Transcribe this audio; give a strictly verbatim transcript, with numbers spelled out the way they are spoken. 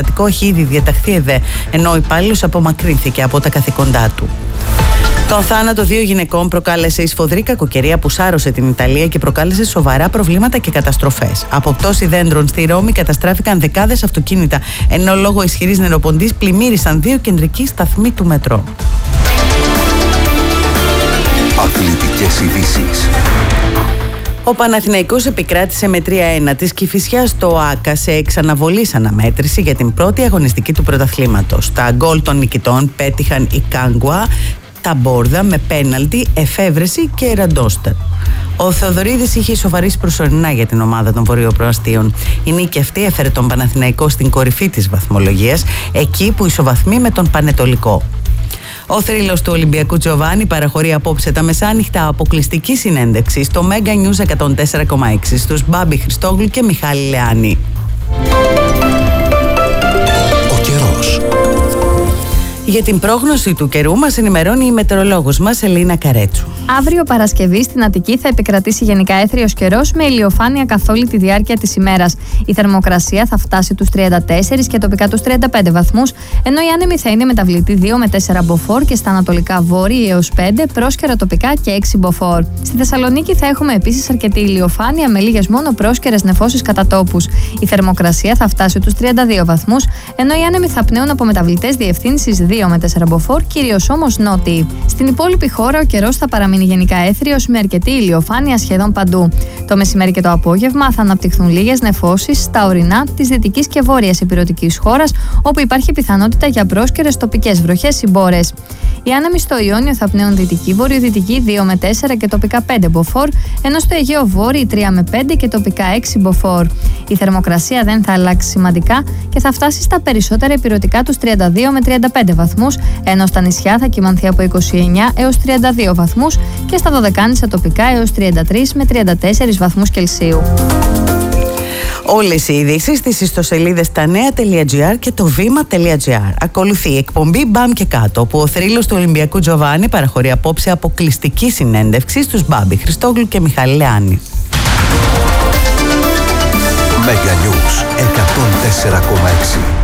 Το έχει ήδη διαταχθεί ΕΔΕ, ενώ ο υπάλληλος απομακρύνθηκε από τα καθήκοντά του. Τον θάνατο δύο γυναικών προκάλεσε η σφοδρή κακοκαιρία που σάρωσε την Ιταλία και προκάλεσε σοβαρά προβλήματα και καταστροφές. Από πτώση δέντρων στη Ρώμη καταστράφηκαν δεκάδες αυτοκίνητα, ενώ λόγω ισχυρής νεροποντής πλημμύρισαν δύο κεντρικοί σταθμοί του μετρό. Αθλητικές ειδήσεις. Ο Παναθηναϊκός επικράτησε με τρία ένα της Κηφισιάς στο ΆΚΑ σε εξαναβολής αναμέτρηση για την πρώτη αγωνιστική του πρωταθλήματος. Τα γκολ των νικητών πέτυχαν η Κάγκουα, τα Μπόρδα με πέναλτι, εφεύρεση και ραντόστερ. Ο Θεοδωρίδης είχε ισοφαρίσει προσωρινά για την ομάδα των βορειοπροαστίων. Η νίκη αυτή έφερε τον Παναθηναϊκό στην κορυφή της βαθμολογίας, εκεί που ισοβαθμεί με τον Πανετολικό. Ο θρύλος του Ολυμπιακού Τζοβάνι παραχωρεί απόψε τα μεσάνυχτα αποκλειστική συνέντευξη στο Mega News εκατόν τέσσερα κόμμα έξι στους Μπάμπη Χριστόγλου και Μιχάλη Λεάνη. Ο καιρός. Για την πρόγνωση του καιρού μας ενημερώνει η μετεωρολόγος μας Ελίνα Καρέτσου. Αύριο Παρασκευή στην Αττική θα επικρατήσει γενικά έθριος καιρός με ηλιοφάνεια καθ' όλη τη διάρκεια της ημέρας. Η θερμοκρασία θα φτάσει τους τριάντα τέσσερα και τοπικά τους τριάντα πέντε βαθμούς, ενώ η άνεμη θα είναι μεταβλητή δύο με τέσσερα μποφόρ και στα ανατολικά βόρεια έως πέντε, πρόσκαιρα τοπικά και έξι μποφόρ. Στη Θεσσαλονίκη θα έχουμε επίσης αρκετή ηλιοφάνεια με λίγες μόνο πρόσκαιρες νεφώσεις κατά τόπους. Η θερμοκρασία θα φτάσει τους τριάντα δύο βαθμούς, ενώ οι άνεμοι θα πνέουν από μεταβλητές διευθύνσεις δύο με τέσσερα μποφόρ, κυρίως όμως νότιοι. Στην υπόλοιπη χώρα ο καιρός θα παραμείνει γενικά έθριος με αρκετή ηλιοφάνεια σχεδόν παντού. Το μεσημέρι και το απόγευμα θα αναπτυχθούν λίγες νεφώσεις στα ορεινά της δυτικής και βόρειας ηπειρωτικής χώρας, όπου υπάρχει πιθανότητα για πρόσκαιρες τοπικές βροχές ή μπόρες. Οι άνεμοι στο Ιόνιο θα πνέουν δυτική βορειοδυτική δύο με τέσσερα και τοπικά πέντε μποφόρ, ενώ στο Αιγαίο βόρειοι τρία με πέντε και τοπικά έξι μποφόρ. Η θερμοκρασία δεν θα αλλάξει σημαντικά και θα φτάσει στα περισσότερα ηπειρωτικά τους τριάντα δύο με τριάντα πέντε βαθμούς, ενώ στα νησιά θα κυμανθεί από είκοσι εννέα έως τριάντα δύο βαθμούς και στα Δωδεκάνησα τοπικά έως τριάντα τρία με τριάντα τέσσερα βαθμούς Κελσίου. Όλες οι ειδήσεις στις ιστοσελίδες stanea.gr και το βήμα.gr. Ακολουθεί η εκπομπή Μπαμ και κάτω, όπου ο θρύλος του Ολυμπιακού Τζοβάνι παραχωρεί απόψε αποκλειστική συνέντευξη στους Μπάμπη Χριστόγλου και Μιχάλη Λεάνη. Mega News εκατόν τέσσερα κόμμα έξι.